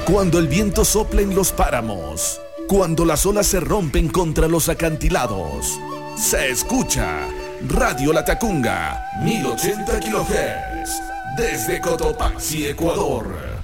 Cuando el viento sopla en los páramos, cuando las olas se rompen contra los acantilados, se escucha Radio Latacunga, 1080 kHz, desde Cotopaxi, Ecuador.